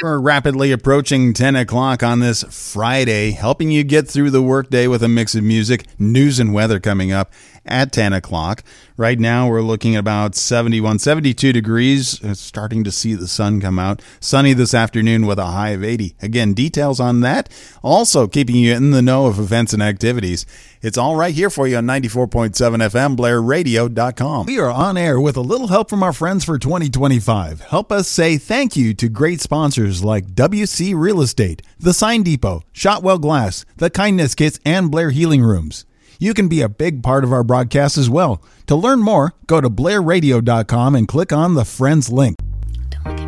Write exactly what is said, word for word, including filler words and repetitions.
We're rapidly approaching ten o'clock on this Friday, helping you get through the workday with a mix of music, news, and weather coming up at ten o'clock. Right now, we're looking at about seventy-one, seventy-two degrees, uh, starting to see the sun come out. Sunny this afternoon with a high of eighty. Again, details on that. Also, keeping you in the know of events and activities. It's all right here for you on ninety-four point seven F M, Blair Radio dot com. We are on air with a little help from our friends for twenty twenty-five. Help us say thank you to great sponsors like W C Real Estate, The Sign Depot, Shotwell Glass, The Kindness Kits, and Blair Healing Rooms. You can be a big part of our broadcast as well. To learn more, go to Blair Radio dot com and click on the Friends link.